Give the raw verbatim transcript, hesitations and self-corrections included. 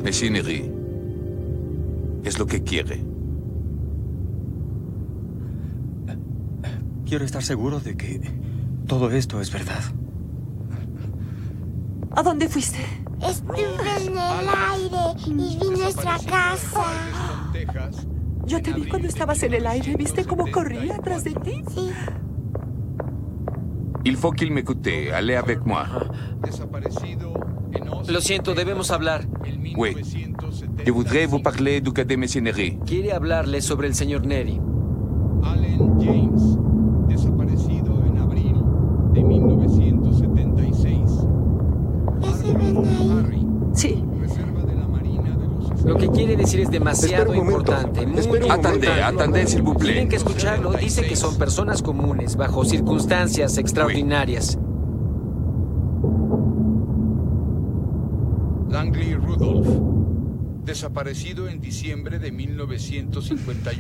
Messinery, ¿qué es lo que quiere? Quiero estar seguro de que todo esto es verdad. ¿A dónde fuiste? Estuve en el aire y vi nuestra casa. Yo te vi cuando estabas en el aire. ¿Viste cómo corría atrás de ti? Sí. Il faut qu'il m'écoute. Allez avec moi. Lo siento, debemos hablar. Oui. Je voudrais vous parler du cas de Messinery. Quiere hablarle sobre el señor Neri. Allen James, desaparecido en abril de mil novecientos setenta y seis. ¿Ese ven ahí? Sí. Reserva de la Marina de los Estados Lo que quiere decir es demasiado Espera un momento. importante. Muy Espera un momento. Attendez, attendez, s'il vous plaît. Tienen que escucharlo. Dice que son personas comunes, bajo circunstancias extraordinarias. Langley Rudolph, desaparecido en diciembre de mil novecientos cincuenta y uno.